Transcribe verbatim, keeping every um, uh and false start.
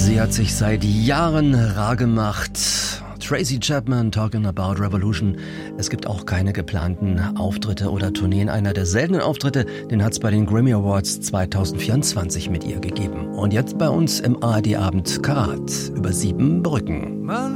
Sie hat sich seit Jahren rar gemacht. Tracy Chapman, Talking About Revolution. Es gibt auch keine geplanten Auftritte oder Tourneen. Einer der seltenen Auftritte, den hat es bei den Grammy Awards zwanzig vierundzwanzig mit ihr gegeben. Und jetzt bei uns im A R D-Abend Karat über sieben Brücken.